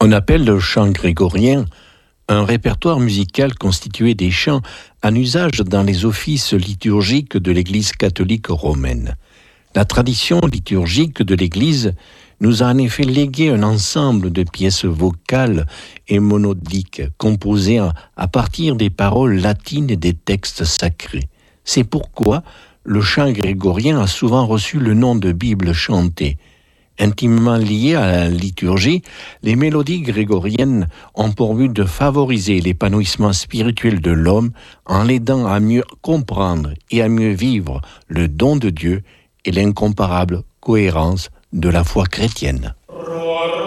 On appelle le chant grégorien un répertoire musical constitué des chants en usage dans les offices liturgiques de l'Église catholique romaine. La tradition liturgique de l'Église nous a en effet légué un ensemble de pièces vocales et monodiques composées à partir des paroles latines et des textes sacrés. C'est pourquoi le chant grégorien a souvent reçu le nom de Bible chantée. Intimement liées à la liturgie, les mélodies grégoriennes ont pour but de favoriser l'épanouissement spirituel de l'homme en l'aidant à mieux comprendre et à mieux vivre le don de Dieu et l'incomparable cohérence de la foi chrétienne.